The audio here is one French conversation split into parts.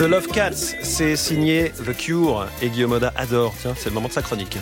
The Love Cats, c'est signé The Cure et Guillaume Oda adore. Tiens, c'est le moment de sa chronique.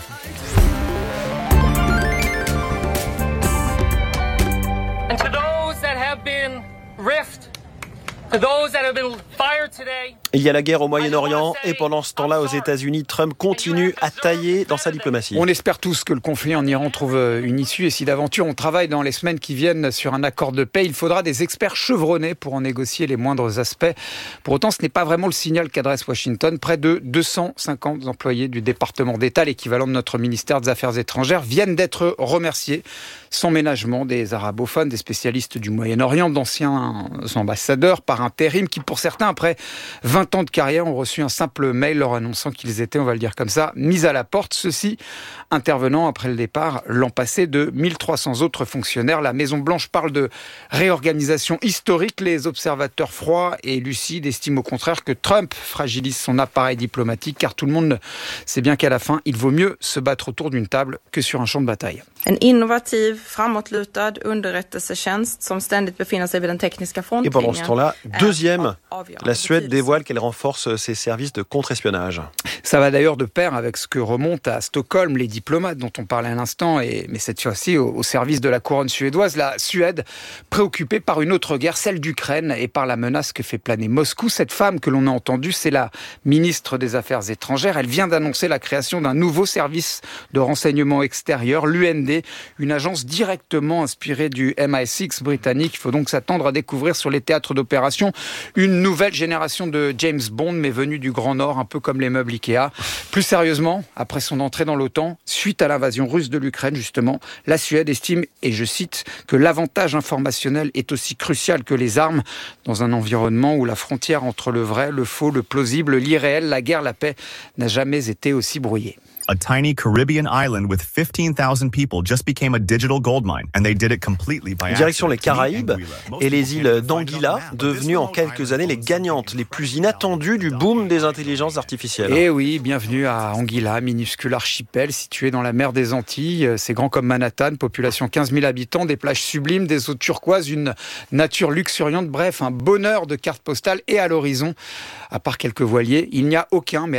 And to those that have been rift, to those that have been fired today. Il y a la guerre au Moyen-Orient et pendant ce temps-là, aux États-Unis, Trump continue à tailler dans sa diplomatie. On espère tous que le conflit en Iran trouve une issue et si d'aventure on travaille dans les semaines qui viennent sur un accord de paix, il faudra des experts chevronnés pour en négocier les moindres aspects. Pour autant, ce n'est pas vraiment le signal qu'adresse Washington. Près de 250 employés du département d'État, l'équivalent de notre ministère des Affaires étrangères, viennent d'être remerciés sans ménagement des arabophones, des spécialistes du Moyen-Orient, d'anciens ambassadeurs par intérim qui, pour certains, après 20 ans de carrière, ont reçu un simple mail leur annonçant qu'ils étaient, on va le dire comme ça, mis à la porte. Ceci intervenant après le départ l'an passé de 1300 autres fonctionnaires. La Maison-Blanche parle de réorganisation historique. Les observateurs froids et lucides estiment au contraire que Trump fragilise son appareil diplomatique, car tout le monde sait bien qu'à la fin, il vaut mieux se battre autour d'une table que sur un champ de bataille. En innovativ, framåtlutad underrättelsetjänst som ständigt befinner sig vid den tekniska frontlinjen. Et pendant ce temps-là, deuxième, la Suède dévoile qu'elle renforce ses services de contre-espionnage. Ça va d'ailleurs de pair avec ce que remontent à Stockholm les diplomates dont on parlait à l'instant, mais cette fois-ci au service de la couronne suédoise. La Suède préoccupée par une autre guerre, celle d'Ukraine, et par la menace que fait planer Moscou. Cette femme que l'on a entendue, c'est la ministre des Affaires étrangères. Elle vient d'annoncer la création d'un nouveau service de renseignement extérieur, l'UND, une agence directement inspirée du MI6 britannique. Il faut donc s'attendre à découvrir sur les théâtres d'opération une nouvelle génération de James Bond, mais venue du Grand Nord, un peu comme les meubles Ikea. Plus sérieusement, après son entrée dans l'OTAN, suite à l'invasion russe de l'Ukraine, justement, la Suède estime, et je cite, que l'avantage informationnel est aussi crucial que les armes dans un environnement où la frontière entre le vrai, le faux, le plausible, l'irréel, la guerre, la paix n'a jamais été aussi brouillée. A tiny Caribbean island with 15,000 people just became a digital gold mine, and they did it completely by accident. Direction les Caraïbes et les îles d'Anguilla, devenues en quelques années les gagnantes, les plus inattendues du boom des intelligences artificielles. Et oui, bienvenue à Anguilla, minuscule archipel situé dans la mer des Antilles. C'est grand comme Manhattan, population 15 000 habitants, des plages sublimes, des eaux turquoises, une nature luxuriante, bref, un bonheur de cartes postales. Et à l'horizon, à part quelques voiliers, il n'y a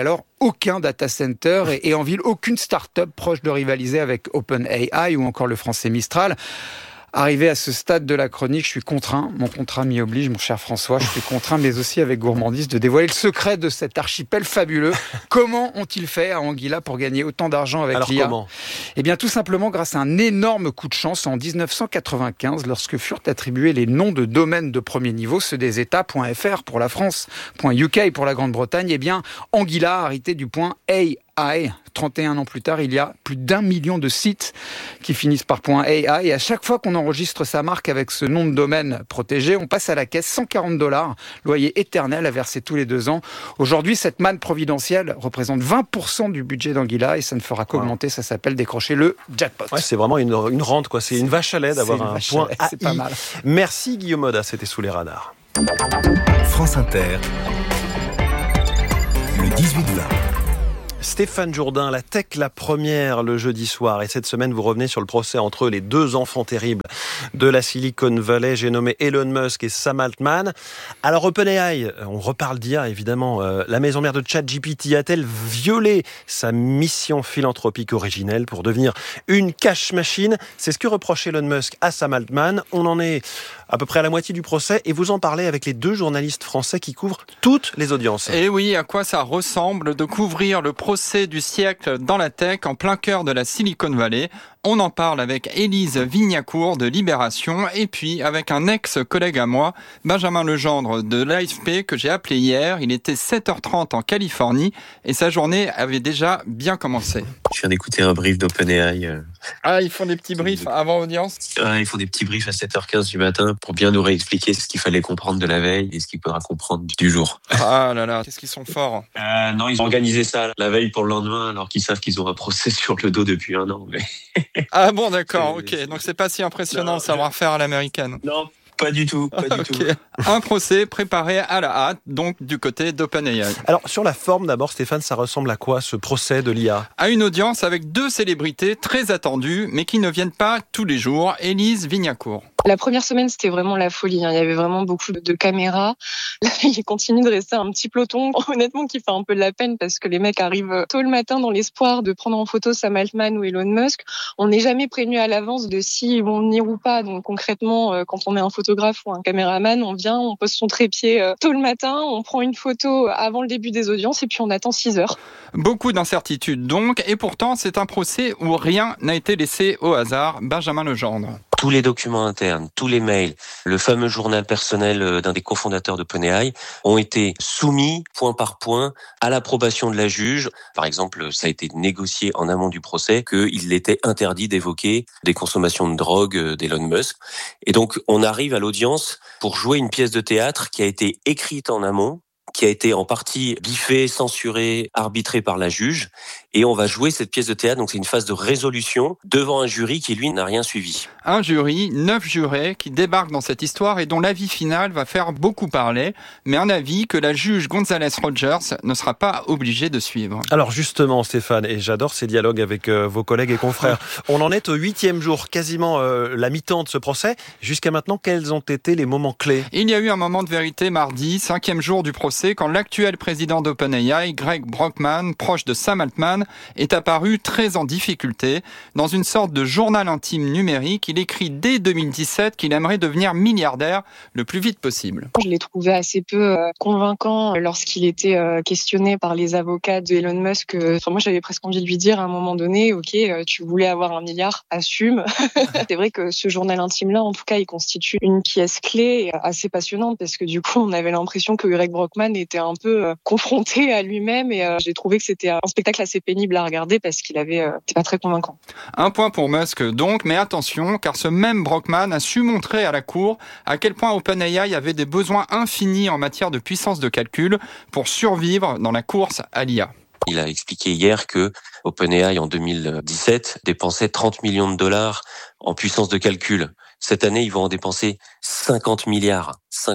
aucun data center et en ville, aucune start-up proche de rivaliser avec OpenAI ou encore le français Mistral. Arrivé à ce stade de la chronique, je suis contraint, mon contrat m'y oblige, mon cher François, je suis contraint, mais aussi avec gourmandise, de dévoiler le secret de cet archipel fabuleux. Comment ont-ils fait à Anguilla pour gagner autant d'argent avec l'IA ? Comment ? Eh bien, tout simplement grâce à un énorme coup de chance en 1995, lorsque furent attribués les noms de domaines de premier niveau, ceux des États.fr pour la France, .uk pour la Grande-Bretagne. Eh bien, Anguilla a hérité du .ai. 31 ans plus tard, il y a plus d'1 million de sites qui finissent par .ai et à chaque fois qu'on enregistre sa marque avec ce nom de domaine protégé, on passe à la caisse $140, loyer éternel à verser tous les 2 ans. Aujourd'hui, cette manne providentielle représente 20% du budget d'Anguilla et ça ne fera qu'augmenter, ça s'appelle décrocher le jackpot. Ouais, c'est vraiment une rente, quoi. C'est une vache à lait d'avoir un point AI. C'est pas mal. Merci Guillaume Oda, c'était Sous les radars. France Inter, le 18-20. Stéphane Jourdain, la tech, la première le jeudi soir. Et cette semaine, vous revenez sur le procès entre les 2 enfants terribles de la Silicon Valley. J'ai nommé Elon Musk et Sam Altman. Alors OpenAI, on reparle d'IA évidemment. La maison mère de ChatGPT a-t-elle violé sa mission philanthropique originelle pour devenir une cash machine ? C'est ce que reproche Elon Musk à Sam Altman. On en est à peu près à la moitié du procès et vous en parlez avec les 2 journalistes français qui couvrent toutes les audiences. Et oui, à quoi ça ressemble de couvrir le procès du siècle dans la tech en plein cœur de la Silicon Valley. On en parle avec Élise Vignacourt de Libération et puis avec un ex-collègue à moi, Benjamin Legendre de l'AFP que j'ai appelé hier. Il était 7h30 en Californie et sa journée avait déjà bien commencé. Je viens d'écouter un brief d'OpenAI. Ah, ils font des petits briefs avant audience ? Ils font des petits briefs à 7h15 du matin pour bien nous réexpliquer ce qu'il fallait comprendre de la veille et ce qu'il faudra comprendre du jour. Ah là là, qu'est-ce qu'ils sont forts. Non, ils ont organisé ça la veille pour le lendemain alors qu'ils savent qu'ils ont un procès sur le dos depuis 1 an. Mais... Ah bon, d'accord, ok. Donc c'est pas si impressionnant le savoir-faire à l'américaine. Non, pas du tout, pas du tout. Un procès préparé à la hâte, donc du côté d'OpenAI. Alors sur la forme d'abord, Stéphane, ça ressemble à quoi ce procès de l'IA ? À une audience avec 2 célébrités très attendues, mais qui ne viennent pas tous les jours. Élise Vignacourt. La première semaine, c'était vraiment la folie. Il y avait vraiment beaucoup de caméras. Là, il continue de rester un petit peloton, honnêtement, qui fait un peu de la peine parce que les mecs arrivent tôt le matin dans l'espoir de prendre en photo Sam Altman ou Elon Musk. On n'est jamais prévenu à l'avance de s'ils vont venir ou pas. Donc concrètement, quand on est un photographe ou un caméraman, on vient, on pose son trépied tôt le matin, on prend une photo avant le début des audiences et puis on attend 6 heures. Beaucoup d'incertitudes donc, et pourtant c'est un procès où rien n'a été laissé au hasard. Benjamin Legendre. Tous les documents internes, tous les mails, le fameux journal personnel d'un des cofondateurs d'OpenAI ont été soumis point par point à l'approbation de la juge. Par exemple, ça a été négocié en amont du procès qu'il était interdit d'évoquer des consommations de drogue d'Elon Musk. Et donc, on arrive à l'audience pour jouer une pièce de théâtre qui a été écrite en amont, qui a été en partie biffée, censurée, arbitrée par la juge. Et on va jouer cette pièce de théâtre, donc c'est une phase de résolution devant un jury qui, lui, n'a rien suivi. Un jury, 9 jurés qui débarquent dans cette histoire et dont l'avis final va faire beaucoup parler, mais un avis que la juge González Rogers ne sera pas obligée de suivre. Alors justement, Stéphane, et j'adore ces dialogues avec vos collègues et confrères, on en est au 8e jour, quasiment la mi-temps de ce procès. Jusqu'à maintenant, quels ont été les moments clés ? Il y a eu un moment de vérité mardi, 5e jour du procès, quand l'actuel président d'OpenAI, Greg Brockman, proche de Sam Altman, est apparu très en difficulté. Dans une sorte de journal intime numérique, il écrit dès 2017 qu'il aimerait devenir milliardaire le plus vite possible. Je l'ai trouvé assez peu convaincant lorsqu'il était questionné par les avocats de Elon Musk. Moi, j'avais presque envie de lui dire à un moment donné, ok, tu voulais avoir 1 milliard, assume. C'est vrai que ce journal intime-là, en tout cas, il constitue une pièce clé assez passionnante parce que du coup, on avait l'impression que Greg Brockman était un peu confronté à lui-même et j'ai trouvé que c'était un spectacle assez pénible à regarder parce qu'il c'était pas très convaincant. Un point pour Musk donc, mais attention, car ce même Brockman a su montrer à la cour à quel point OpenAI avait des besoins infinis en matière de puissance de calcul pour survivre dans la course à l'IA. Il a expliqué hier que OpenAI, en 2017, dépensait 30 millions de dollars en puissance de calcul. Cette année, ils vont en dépenser 50 milliards.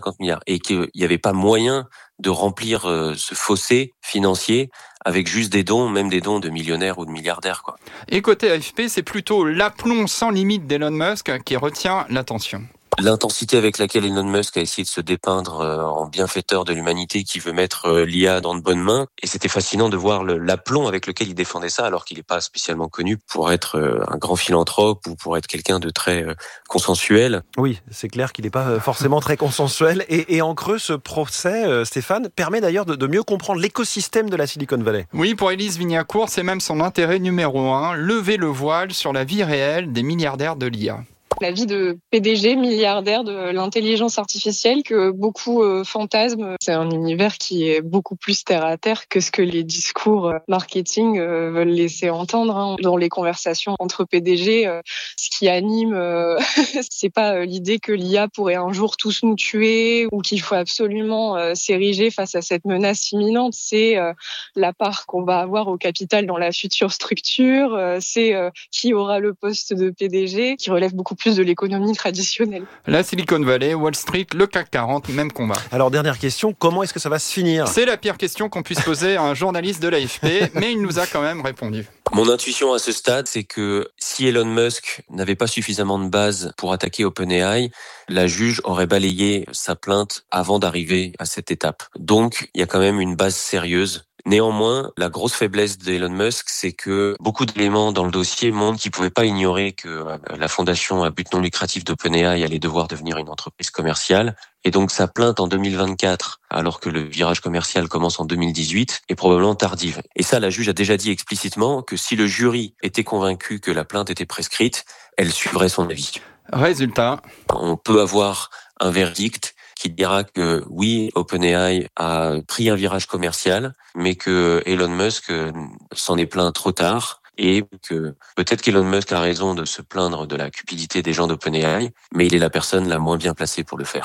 Et qu'il n'y avait pas moyen de remplir ce fossé financier avec juste des dons, même des dons de millionnaires ou de milliardaires, quoi. Et côté AFP, c'est plutôt l'aplomb sans limite d'Elon Musk qui retient l'attention. L'intensité avec laquelle Elon Musk a essayé de se dépeindre en bienfaiteur de l'humanité qui veut mettre l'IA dans de bonnes mains. Et c'était fascinant de voir l'aplomb avec lequel il défendait ça, alors qu'il n'est pas spécialement connu pour être un grand philanthrope ou pour être quelqu'un de très consensuel. Oui, c'est clair qu'il n'est pas forcément très consensuel. Et en creux, ce procès, Stéphane, permet d'ailleurs de mieux comprendre l'écosystème de la Silicon Valley. Oui, pour Élise Vignacourt, c'est même son intérêt numéro 1, lever le voile sur la vie réelle des milliardaires de l'IA. La vie de PDG milliardaire de l'intelligence artificielle que beaucoup fantasment. C'est un univers qui est beaucoup plus terre à terre que ce que les discours marketing veulent laisser entendre. Dans les conversations entre PDG, ce qui anime, c'est pas l'idée que l'IA pourrait un jour tous nous tuer ou qu'il faut absolument s'ériger face à cette menace imminente. C'est la part qu'on va avoir au capital dans la future structure. C'est qui aura le poste de PDG, qui relève beaucoup plus de l'économie traditionnelle. La Silicon Valley, Wall Street, le CAC 40, même combat. Alors, dernière question, comment est-ce que ça va se finir ? C'est la pire question qu'on puisse poser à un journaliste de l'AFP, mais il nous a quand même répondu. Mon intuition à ce stade, c'est que si Elon Musk n'avait pas suffisamment de base pour attaquer OpenAI, la juge aurait balayé sa plainte avant d'arriver à cette étape. Donc, il y a quand même une base sérieuse. Néanmoins, la grosse faiblesse d'Elon Musk, c'est que beaucoup d'éléments dans le dossier montrent qu'il ne pouvait pas ignorer que la fondation à but non lucratif d'OpenAI allait devoir devenir une entreprise commerciale. Et donc sa plainte en 2024, alors que le virage commercial commence en 2018, est probablement tardive. Et ça, la juge a déjà dit explicitement que si le jury était convaincu que la plainte était prescrite, elle suivrait son avis. Résultat, on peut avoir un verdict qui dira que oui, OpenAI a pris un virage commercial, mais que Elon Musk s'en est plaint trop tard. Et que peut-être qu'Elon Musk a raison de se plaindre de la cupidité des gens d'OpenAI, mais il est la personne la moins bien placée pour le faire.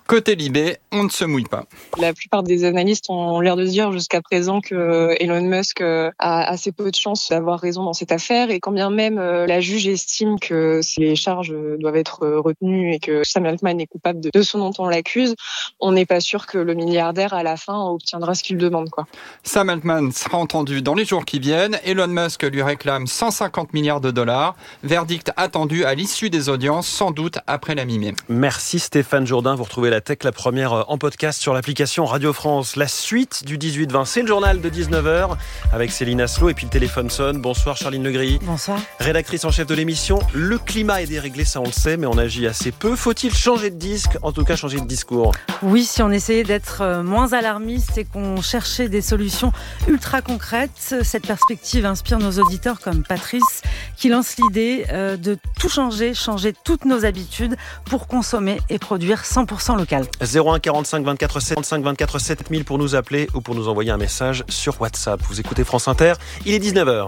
Côté Libé, on ne se mouille pas. La plupart des analystes ont l'air de dire jusqu'à présent que Elon Musk a assez peu de chances d'avoir raison dans cette affaire, et quand bien même la juge estime que les charges doivent être retenues et que Sam Altman est coupable de ce dont on l'accuse, on n'est pas sûr que le milliardaire à la fin obtiendra ce qu'il demande, quoi. Sam Altman sera entendu dans les jours qui viennent. Elon Musk lui réclame 150 milliards de dollars. Verdict attendu à l'issue des audiences, sans doute après la mi-mai. Merci Stéphane Jourdain. Vous retrouvez la tech, la première en podcast sur l'application Radio France. La suite du 18-20, c'est le journal de 19h avec Céline Aslo, et puis le téléphone sonne. Bonsoir Charline Legris. Bonsoir. Rédactrice en chef de l'émission. Le climat est déréglé, ça on le sait, mais on agit assez peu. Faut-il changer de disque, en tout cas changer de discours? Oui, si on essayait d'être moins alarmiste et qu'on cherchait des solutions ultra concrètes, cette perspective inspire nos auditeurs comme Patrice, qui lance l'idée de tout changer toutes nos habitudes pour consommer et produire 100% local. 01 45 24 75 24 7000 pour nous appeler ou pour nous envoyer un message sur WhatsApp. Vous écoutez France Inter, il est 19h.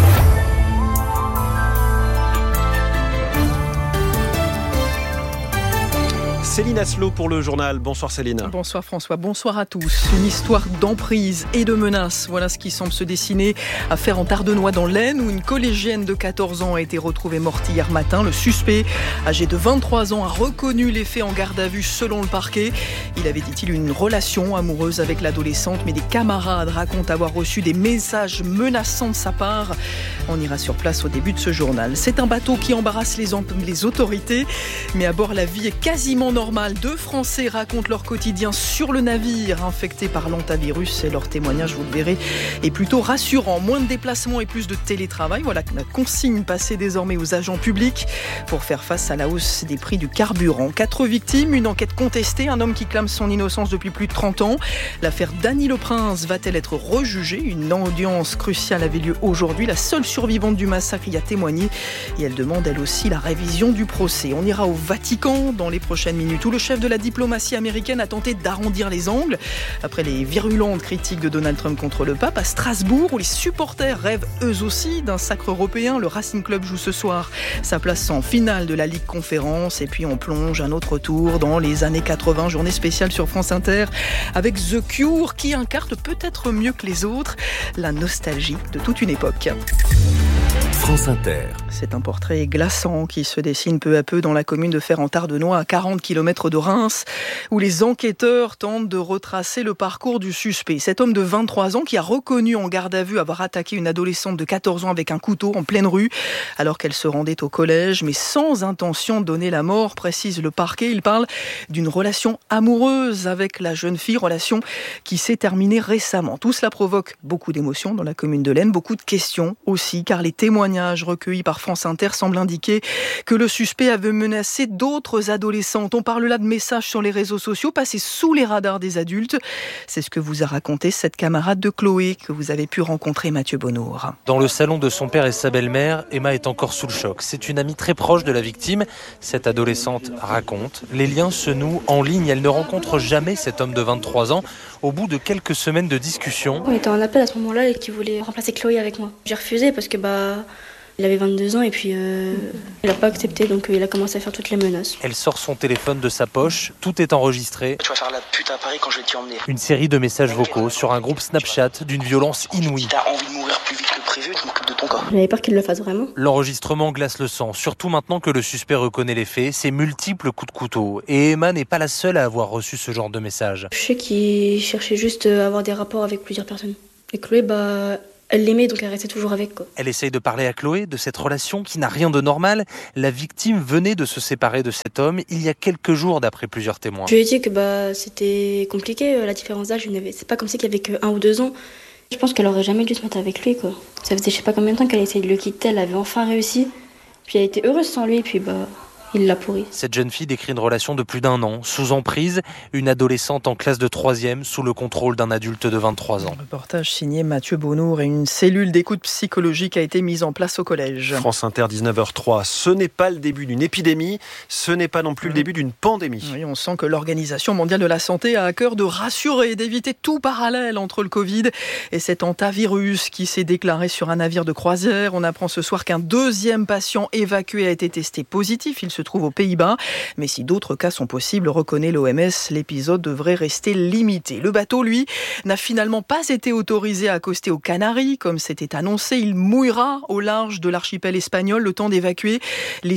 Céline Aslo pour le journal. Bonsoir Céline. Bonsoir François, bonsoir à tous. Une histoire d'emprise et de menace. Voilà ce qui semble se dessiner à Ferrand-Tardenois dans l'Aisne, où une collégienne de 14 ans a été retrouvée morte hier matin. Le suspect, âgé de 23 ans, a reconnu les faits en garde à vue selon le parquet. Il avait, dit-il, une relation amoureuse avec l'adolescente, mais des camarades racontent avoir reçu des messages menaçants de sa part. On ira sur place au début de ce journal. C'est un bateau qui embarrasse les autorités, mais à bord la vie est quasiment normale. 2 Français racontent leur quotidien sur le navire infecté par l'hantavirus, et leur témoignage, vous le verrez, est plutôt rassurant. Moins de déplacements et plus de télétravail. Voilà la consigne passée désormais aux agents publics pour faire face à la hausse des prix du carburant. 4 victimes, une enquête contestée, un homme qui clame son innocence depuis plus de 30 ans. L'affaire Dany Le Prince va-t-elle être rejugée? Une audience cruciale avait lieu aujourd'hui. La seule survivante du massacre y a témoigné et elle demande elle aussi la révision du procès. On ira au Vatican dans les prochaines minutes, où le chef de la diplomatie américaine a tenté d'arrondir les angles après les virulentes critiques de Donald Trump contre le pape. À Strasbourg, où les supporters rêvent eux aussi d'un sacre européen, le Racing Club joue ce soir sa place en finale de la Ligue Conférence. Et puis on plonge un autre tour dans les années 80, journée spéciale sur France Inter avec The Cure, qui incarne peut-être mieux que les autres la nostalgie de toute une époque. France Inter. C'est un portrait glaçant qui se dessine peu à peu dans la commune de Ferrand-Tardenois, à 40 km de Reims, où les enquêteurs tentent de retracer le parcours du suspect. Cet homme de 23 ans qui a reconnu en garde à vue avoir attaqué une adolescente de 14 ans avec un couteau en pleine rue, alors qu'elle se rendait au collège, mais sans intention de donner la mort, précise le parquet. Il parle d'une relation amoureuse avec la jeune fille, relation qui s'est terminée récemment. Tout cela provoque beaucoup d'émotions dans la commune de l'Aisne, beaucoup de questions aussi, car les témoignages recueillis par France Inter semblent indiquer que le suspect avait menacé d'autres adolescentes. On parle là de messages sur les réseaux sociaux passés sous les radars des adultes. C'est ce que vous a raconté cette camarade de Chloé que vous avez pu rencontrer, Mathieu Bonnour. Dans le salon de son père et sa belle-mère, Emma est encore sous le choc. C'est une amie très proche de la victime. Cette adolescente raconte. Les liens se nouent en ligne. Elle ne rencontre jamais cet homme de 23 ans. Au bout de quelques semaines de discussion, on était en appel à ce moment-là et qui voulait remplacer Chloé avec moi. J'ai refusé parce que il avait 22 ans et puis il n'a pas accepté, donc il a commencé à faire toutes les menaces. Elle sort son téléphone de sa poche, tout est enregistré. Tu vas faire la pute à Paris quand je vais t'y emmener. Une série de messages vocaux sur un groupe Snapchat d'une violence inouïe. Si t'as envie de mourir plus vite que prévu, tu m'occupes de ton corps. J'avais peur qu'il le fasse vraiment. L'enregistrement glace le sang, surtout maintenant que le suspect reconnaît les faits, ses multiples coups de couteau. Et Emma n'est pas la seule à avoir reçu ce genre de message. Je sais qu'il cherchait juste à avoir des rapports avec plusieurs personnes. Et Chloé, elle l'aimait, donc elle restait toujours avec, quoi. Elle essaye de parler à Chloé de cette relation qui n'a rien de normal. La victime venait de se séparer de cet homme il y a quelques jours, d'après plusieurs témoins. Je lui ai dit que c'était compliqué, la différence d'âge. C'est pas comme si qu'il y avait que 1 ou 2 ans. Je pense qu'elle aurait jamais dû se mettre avec lui, quoi. Ça faisait je sais pas combien de temps qu'elle essayait de le quitter, elle avait enfin réussi. Puis elle était heureuse sans lui, et puis il l'a pourri. Cette jeune fille décrit une relation de plus d'1 an, sous emprise, une adolescente en classe de 3e, sous le contrôle d'un adulte de 23 ans. Reportage signé Mathieu Bonnour, et une cellule d'écoute psychologique a été mise en place au collège. France Inter, 19h03. Ce n'est pas le début d'une épidémie, ce n'est pas non plus le début d'une pandémie. Oui, on sent que l'Organisation mondiale de la santé a à cœur de rassurer, d'éviter tout parallèle entre le Covid et cet hantavirus qui s'est déclaré sur un navire de croisière. On apprend ce soir qu'un 2e patient évacué a été testé positif. Il se trouve aux Pays-Bas. Mais si d'autres cas sont possibles, reconnaît l'OMS, l'épisode devrait rester limité. Le bateau, lui, n'a finalement pas été autorisé à accoster aux Canaries, comme c'était annoncé. Il mouillera au large de l'archipel espagnol, le temps d'évacuer les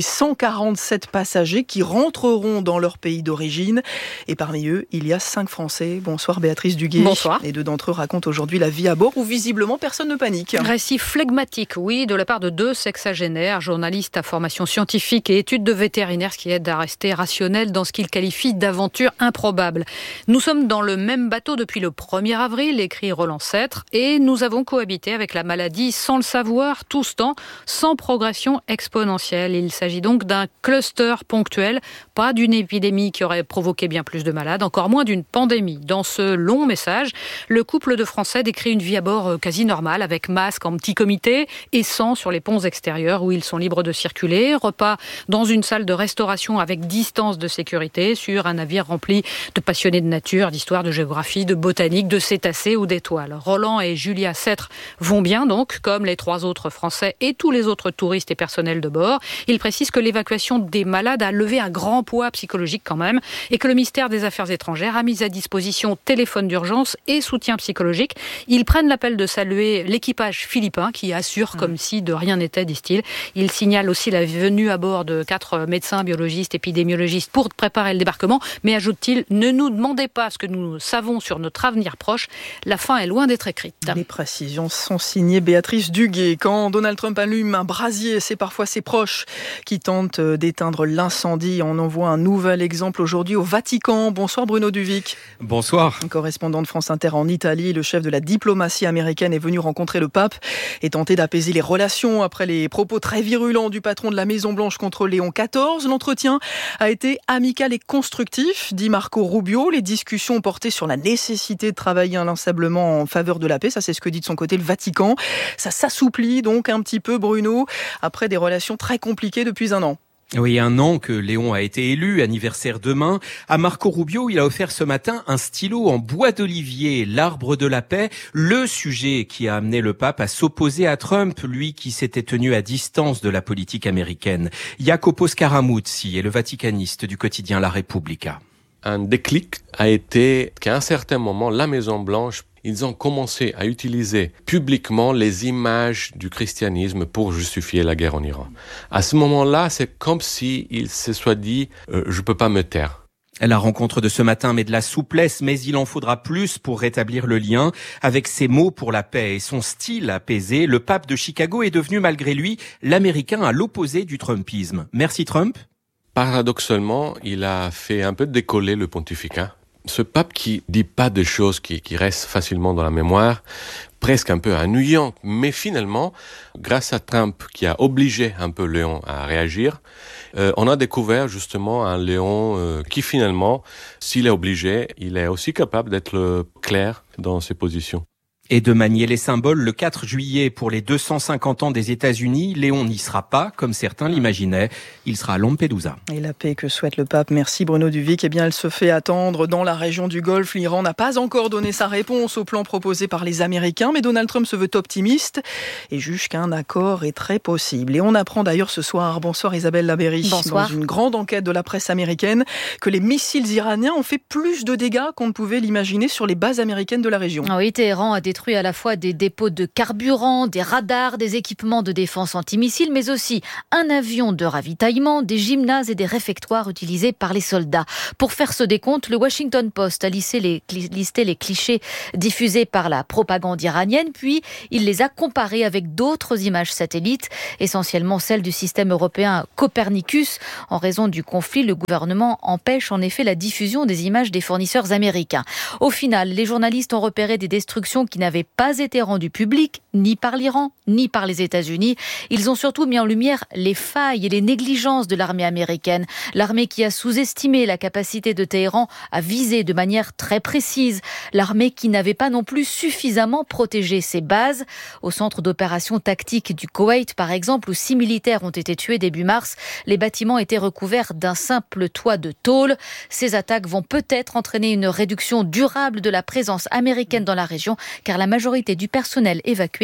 147 passagers qui rentreront dans leur pays d'origine. Et parmi eux, il y a 5 Français. Bonsoir Béatrice Duguay. Bonsoir. Et 2 d'entre eux racontent aujourd'hui la vie à bord où visiblement personne ne panique. Récit flegmatique, oui, de la part de 2 sexagénaires, journalistes à formation scientifique et études de vétérinaire, ce qui aide à rester rationnel dans ce qu'ils qualifient d'aventure improbable. Nous sommes dans le même bateau depuis le 1er avril, écrit Roland Sêtre, et nous avons cohabité avec la maladie sans le savoir, tout ce temps, sans progression exponentielle. Il s'agit donc d'un cluster ponctuel, pas d'une épidémie qui aurait provoqué bien plus de malades, encore moins d'une pandémie. Dans ce long message, le couple de Français décrit une vie à bord quasi normale, avec masque en petit comité et sans sur les ponts extérieurs où ils sont libres de circuler, repas dans une salle de restauration avec distance de sécurité sur un navire rempli de passionnés de nature, d'histoire, de géographie, de botanique, de cétacés ou d'étoiles. Roland et Julia Sêtre vont bien donc, comme les 3 autres Français et tous les autres touristes et personnels de bord. Ils précisent que l'évacuation des malades a levé un grand poids psychologique quand même et que le ministère des Affaires étrangères a mis à disposition téléphone d'urgence et soutien psychologique. Ils prennent l'appel de saluer l'équipage philippin qui assure comme si de rien n'était, disent-ils. Ils signalent aussi la venue à bord de 4 médecins, biologistes, épidémiologistes pour préparer le débarquement. Mais ajoute-t-il, ne nous demandez pas ce que nous savons sur notre avenir proche. La fin est loin d'être écrite. Les précisions sont signées Béatrice Duguay. Quand Donald Trump allume un brasier, c'est parfois ses proches qui tentent d'éteindre l'incendie. On en voit un nouvel exemple aujourd'hui au Vatican. Bonsoir Bruno Duvic. Bonsoir. Correspondant de France Inter en Italie, le chef de la diplomatie américaine est venu rencontrer le pape et tenter d'apaiser les relations après les propos très virulents du patron de la Maison-Blanche contre Léon XIV. L'entretien a été amical et constructif, dit Marco Rubio. Les discussions ont porté sur la nécessité de travailler inlassablement en faveur de la paix. Ça, c'est ce que dit de son côté le Vatican. Ça s'assouplit donc un petit peu, Bruno, après des relations très compliquées depuis un an. Oui, 1 an que Léon a été élu, anniversaire demain. À Marco Rubio, il a offert ce matin un stylo en bois d'olivier, l'arbre de la paix, le sujet qui a amené le pape à s'opposer à Trump, lui qui s'était tenu à distance de la politique américaine. Jacopo Scaramuzzi est le vaticaniste du quotidien La Repubblica. Un déclic a été qu'à un certain moment, la Maison-Blanche, ils ont commencé à utiliser publiquement les images du christianisme pour justifier la guerre en Iran. À ce moment-là, c'est comme s'ils se soient dit « je peux pas me taire ». La rencontre de ce matin met de la souplesse, mais il en faudra plus pour rétablir le lien. Avec ses mots pour la paix et son style apaisé, le pape de Chicago est devenu malgré lui l'Américain à l'opposé du Trumpisme. Merci Trump. Paradoxalement, il a fait un peu décoller le pontificat. Ce pape qui dit pas des choses qui restent facilement dans la mémoire, presque un peu ennuyant, mais finalement, grâce à Trump qui a obligé un peu Léon à réagir, on a découvert justement un Léon qui finalement, s'il est obligé, il est aussi capable d'être clair dans ses positions. Et de manier les symboles, le 4 juillet, pour les 250 ans des États-Unis, Léon n'y sera pas, comme certains l'imaginaient. Il sera à Lampedusa. Et la paix que souhaite le pape, merci Bruno Duvic, eh bien elle se fait attendre dans la région du Golfe. L'Iran n'a pas encore donné sa réponse au plan proposé par les Américains, mais Donald Trump se veut optimiste et juge qu'un accord est très possible. Et on apprend d'ailleurs ce soir, bonsoir Isabelle Labéry, bonsoir. Dans une grande enquête de la presse américaine, que les missiles iraniens ont fait plus de dégâts qu'on ne pouvait l'imaginer sur les bases américaines de la région. Oui, Téhéran a détruit à la fois des dépôts de carburant, des radars, des équipements de défense antimissiles, mais aussi un avion de ravitaillement, des gymnases et des réfectoires utilisés par les soldats. Pour faire ce décompte, le Washington Post a listé les clichés diffusés par la propagande iranienne, puis il les a comparés avec d'autres images satellites, essentiellement celles du système européen Copernicus. En raison du conflit, le gouvernement empêche en effet la diffusion des images des fournisseurs américains. Au final, les journalistes ont repéré des destructions qui n'avaient pas été rendues publiques, ni par l'Iran, ni par les États-Unis. Ils ont surtout mis en lumière les failles et les négligences de l'armée américaine. L'armée qui a sous-estimé la capacité de Téhéran à viser de manière très précise. L'armée qui n'avait pas non plus suffisamment protégé ses bases. Au centre d'opération tactique du Koweït, par exemple, où 6 militaires ont été tués début mars, les bâtiments étaient recouverts d'un simple toit de tôle. Ces attaques vont peut-être entraîner une réduction durable de la présence américaine dans la région, car la majorité du personnel évacué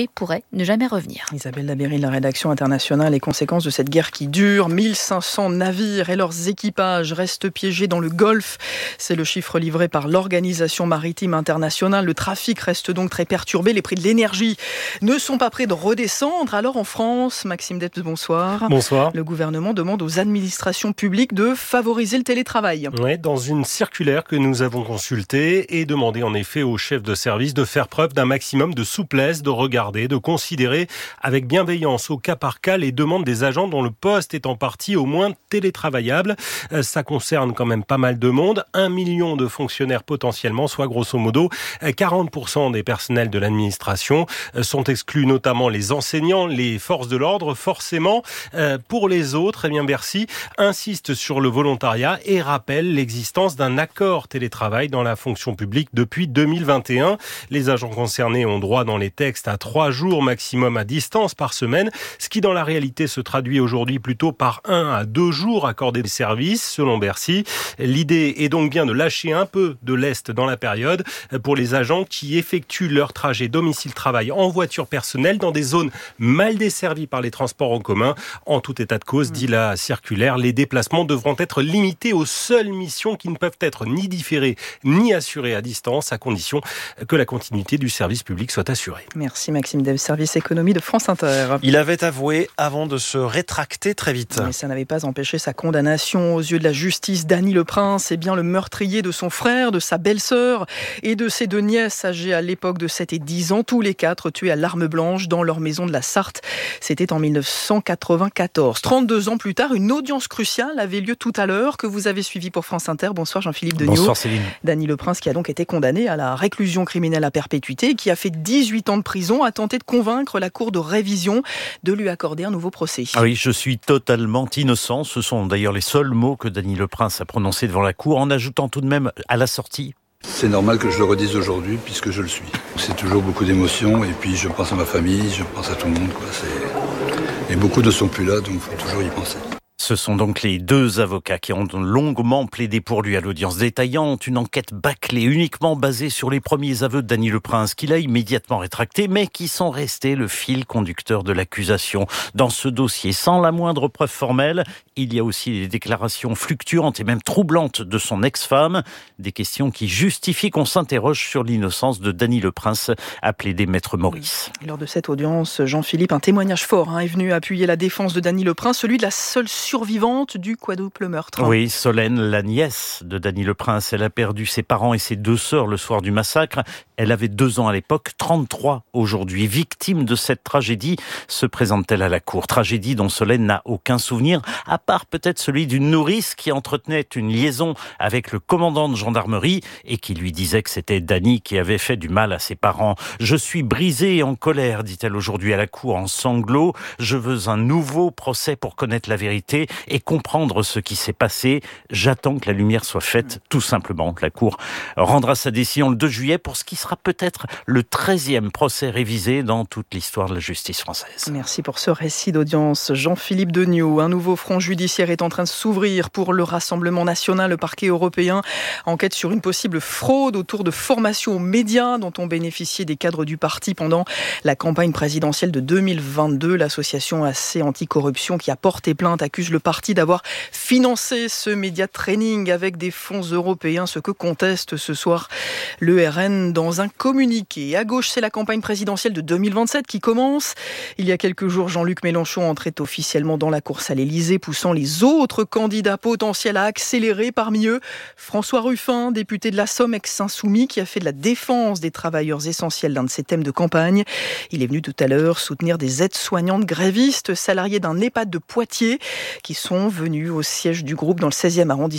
Ferry pourrait ne jamais revenir. Isabelle Labéry, la rédaction internationale, les conséquences de cette guerre qui dure. 1500 navires et leurs équipages restent piégés dans le Golfe. C'est le chiffre livré par l'Organisation maritime internationale. Le trafic reste donc très perturbé. Les prix de l'énergie ne sont pas prêts de redescendre. Alors en France, Maxime Debs, bonsoir. Bonsoir. Le gouvernement demande aux administrations publiques de favoriser le télétravail. Oui, dans une circulaire que nous avons consultée et demandé en effet aux chefs de service de faire preuve d'un maximum de souplesse, de regarder, de considérer avec bienveillance au cas par cas les demandes des agents dont le poste est en partie au moins télétravaillable. Ça concerne quand même pas mal de monde. 1 million de fonctionnaires potentiellement, soit grosso modo 40% des personnels de l'administration sont exclus, notamment les enseignants, les forces de l'ordre, forcément. Pour les autres, Bercy insiste sur le volontariat et rappelle l'existence d'un accord télétravail dans la fonction publique depuis 2021. Les agents concernés ont droit dans les textes à 3 jours maximum à distance par semaine, ce qui dans la réalité se traduit aujourd'hui plutôt par 1 à 2 jours accordés de service, selon Bercy. L'idée est donc bien de lâcher un peu de lest dans la période pour les agents qui effectuent leur trajet domicile-travail en voiture personnelle dans des zones mal desservies par les transports en commun. En tout état de cause, dit la circulaire, les déplacements devront être limités aux seules missions qui ne peuvent être ni différées ni assurées à distance, à condition que la continuité du service public soit assurée. Merci Maxime Debs, service économie de France Inter. Il avait avoué avant de se rétracter très vite. Mais ça n'avait pas empêché sa condamnation aux yeux de la justice. Dany Leprince est bien le meurtrier de son frère, de sa belle-sœur et de ses 2 nièces âgées à l'époque de 7 et 10 ans, tous les 4 tués à l'arme blanche dans leur maison de la Sarthe. C'était en 1994. 32 ans plus tard, une audience cruciale avait lieu tout à l'heure que vous avez suivie pour France Inter. Bonsoir Jean-Philippe Degnaud. Bonsoir Céline. Dany Leprince qui a donc été condamné à la réclusion criminelle à perpétuité et qui a fait 18 ans de prison, a tenté de convaincre la cour de révision de lui accorder un nouveau procès. Ah oui, je suis totalement innocent. Ce sont d'ailleurs les seuls mots que Dany Leprince a prononcés devant la cour, en ajoutant tout de même à la sortie: c'est normal que je le redise aujourd'hui puisque je le suis. C'est toujours beaucoup d'émotions et puis je pense à ma famille, je pense à tout le monde, quoi. Et beaucoup ne sont plus là, donc il faut toujours y penser. Ce sont donc les 2 avocats qui ont longuement plaidé pour lui à l'audience, détaillant une enquête bâclée uniquement basée sur les premiers aveux de Dany Leprince, qu'il a immédiatement rétracté, mais qui sont restés le fil conducteur de l'accusation. Dans ce dossier, sans la moindre preuve formelle, il y a aussi des déclarations fluctuantes et même troublantes de son ex-femme, des questions qui justifient qu'on s'interroge sur l'innocence de Dany Leprince, a plaidé Maître Maurice. Lors de cette audience, Jean-Philippe, un témoignage fort est venu appuyer la défense de Dany Leprince, celui de la seule survivante du quadruple meurtre. Oui, Solène, la nièce de Dany Leprince, elle a perdu ses parents et ses 2 sœurs le soir du massacre. Elle avait 2 ans à l'époque, 33 aujourd'hui. Victime de cette tragédie, se présente-t-elle à la cour. Tragédie dont Solène n'a aucun souvenir, à part peut-être celui d'une nourrice qui entretenait une liaison avec le commandant de gendarmerie et qui lui disait que c'était Dany qui avait fait du mal à ses parents. Je suis brisée et en colère, dit-elle aujourd'hui à la cour en sanglots. Je veux un nouveau procès pour connaître la vérité et comprendre ce qui s'est passé. J'attends que la lumière soit faite, tout simplement. La cour rendra sa décision le 2 juillet pour ce qui sera peut-être le 13e procès révisé dans toute l'histoire de la justice française. Merci pour ce récit d'audience. Jean-Philippe Degnaud, un nouveau front judiciaire est en train de s'ouvrir pour le Rassemblement national. Le parquet européen enquête sur une possible fraude autour de formations aux médias dont ont bénéficié des cadres du parti pendant la campagne présidentielle de 2022. L'association AC Anticorruption qui a porté plainte accuse le parti d'avoir financé ce média training avec des fonds européens, ce que conteste ce soir le RN dans un communiqué. À gauche, c'est la campagne présidentielle de 2027 qui commence. Il y a quelques jours, Jean-Luc Mélenchon entrait officiellement dans la course à l'Élysée, poussant les autres candidats potentiels à accélérer. Parmi eux, François Ruffin, député de la Somme, ex-insoumis, qui a fait de la défense des travailleurs essentiels l'un de ses thèmes de campagne. Il est venu tout à l'heure soutenir des aides-soignantes grévistes, salariés d'un EHPAD de Poitiers, qui sont venus au siège du groupe dans le 16e arrondissement